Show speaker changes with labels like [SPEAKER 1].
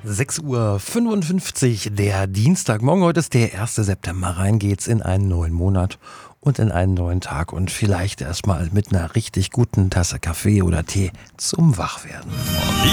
[SPEAKER 1] 6:55 Uhr, der Dienstagmorgen. Heute ist der 1. September. Rein geht's in einen neuen Monat und in einen neuen Tag. Und vielleicht erstmal mit einer richtig guten Tasse Kaffee oder Tee zum Wachwerden.